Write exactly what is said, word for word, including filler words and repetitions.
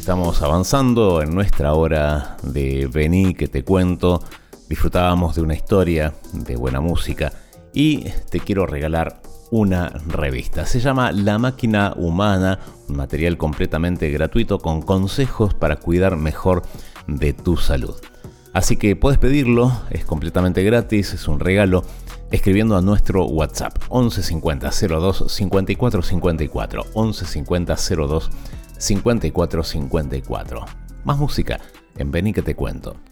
estamos avanzando en nuestra hora de Vení que te cuento. Disfrutábamos de una historia, de buena música, y te quiero regalar una revista. Se llama La Máquina Humana, un material completamente gratuito con consejos para cuidar mejor de tu salud. Así que puedes pedirlo, es completamente gratis, es un regalo, escribiendo a nuestro WhatsApp once cincuenta cero dos cincuenta y cuatro cincuenta y cuatro, once cincuenta cero dos cincuenta y cuatro cincuenta y cuatro. Más música en Vení que te cuento.